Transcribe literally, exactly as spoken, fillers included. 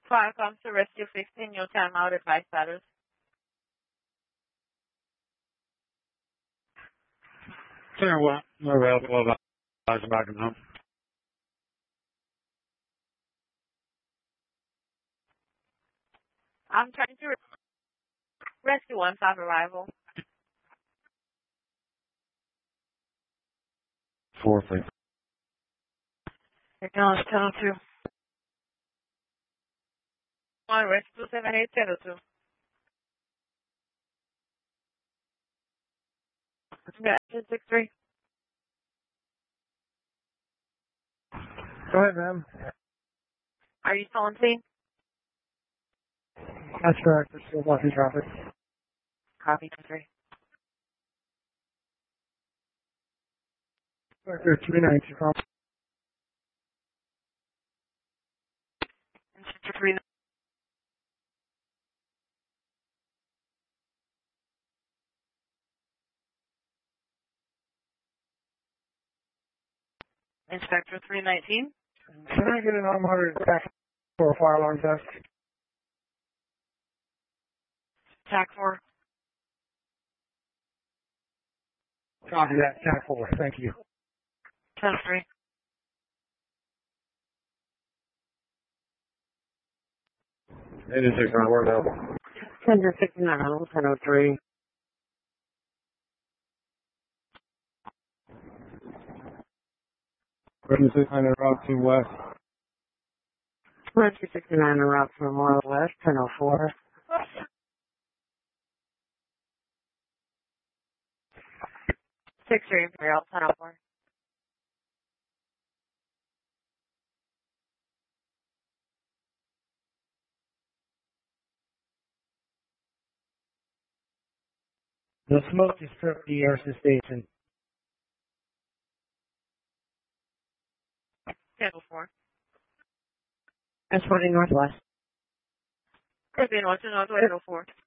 Fire comes to rescue fifteen, your timeout advice status. Sure, well, we're available about hours back in home. I'm trying to re- rescue one five arrival. Four, please. Acknowledge ten oh two. One rescue seven eight ten oh two. Action six three. Go ahead, ma'am. Are you still on scene? That's correct. It's still blocking traffic. Copy two three. Sector three ninety from. Inspector three. Inspector three nineteen. Can I get an armored attack for a fire alarm test? Attack four. Copy that. Attack four. Thank you. ten three. eighty-six, we're available. ten sixty-nine, ten oh three. eighty-six, hundred route to west. Rescue sixty-nine, route to Memorial West, ten oh four. six three, Imperial, ten oh four. The smoke is stripped the Erson station. ten oh four. That's forty Northwest. Could be north to northwest, ten oh four.